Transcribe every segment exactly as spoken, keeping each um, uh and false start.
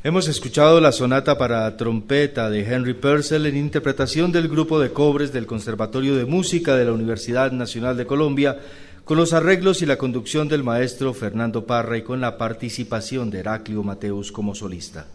Hemos escuchado la sonata para trompeta de Henry Purcell en interpretación del grupo de cobres del Conservatorio de Música de la Universidad Nacional de Colombia, con los arreglos y la conducción del maestro Fernando Parra y con la participación de Heraclio Mateus como solista.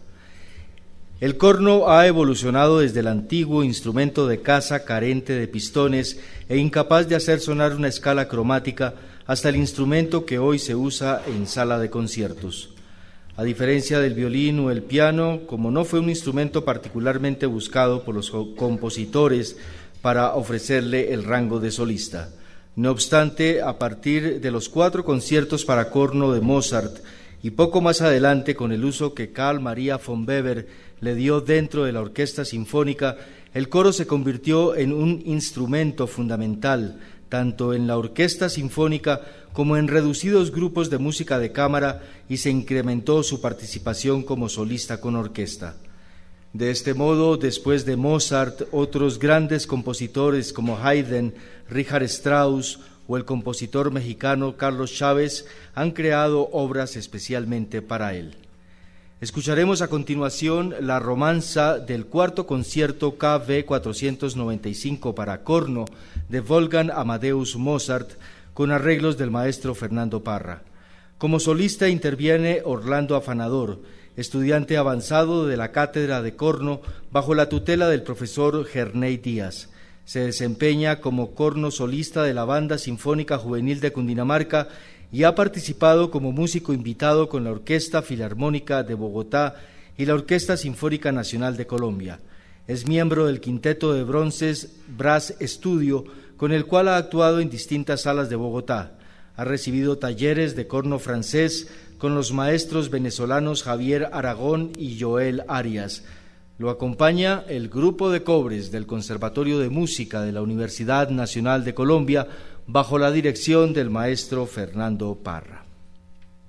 El corno ha evolucionado desde el antiguo instrumento de caza carente de pistones e incapaz de hacer sonar una escala cromática hasta el instrumento que hoy se usa en sala de conciertos. A diferencia del violín o el piano, como no fue un instrumento particularmente buscado por los compositores para ofrecerle el rango de solista. No obstante, a partir de los cuatro conciertos para corno de Mozart y poco más adelante con el uso que Carl Maria von Weber le dio dentro de la orquesta sinfónica, el coro se convirtió en un instrumento fundamental, tanto en la orquesta sinfónica como en reducidos grupos de música de cámara, y se incrementó su participación como solista con orquesta. De este modo, después de Mozart, otros grandes compositores como Haydn, Richard Strauss o el compositor mexicano Carlos Chávez han creado obras especialmente para él. Escucharemos a continuación la romanza del cuarto concierto K V cuatrocientos noventa y cinco para corno de Wolfgang Amadeus Mozart, con arreglos del maestro Fernando Parra. Como solista interviene Orlando Afanador, estudiante avanzado de la cátedra de corno bajo la tutela del profesor Gerney Díaz. Se desempeña como corno solista de la Banda Sinfónica Juvenil de Cundinamarca y ha participado como músico invitado con la Orquesta Filarmónica de Bogotá y la Orquesta Sinfónica Nacional de Colombia. Es miembro del Quinteto de Bronces Brass Studio, con el cual ha actuado en distintas salas de Bogotá. Ha recibido talleres de corno francés con los maestros venezolanos Javier Aragón y Joel Arias. Lo acompaña el grupo de cobres del Conservatorio de Música de la Universidad Nacional de Colombia, bajo la dirección del maestro Fernando Parra.